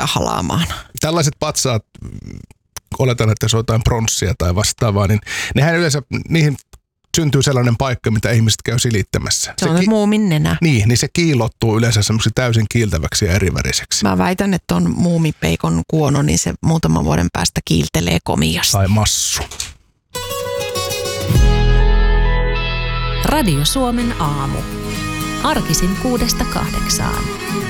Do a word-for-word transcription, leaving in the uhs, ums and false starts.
ruvetaan halaamaan. Tällaiset patsaat, oletan, että se on jotain pronssia tai vastaavaa, niin nehän yleensä, niihin syntyy sellainen paikka, mitä ihmiset käy silittämässä. Se, se on ki- muumin nenä. Niin, niin se kiillottuu yleensä semmoiksi täysin kiiltäväksi ja eriväriseksi. Mä väitän, että on muumipeikon kuono, niin se muutaman vuoden päästä kiiltelee komiasti. Tai massu. Radio Suomen aamu. Arkisin kuudesta kahdeksaan.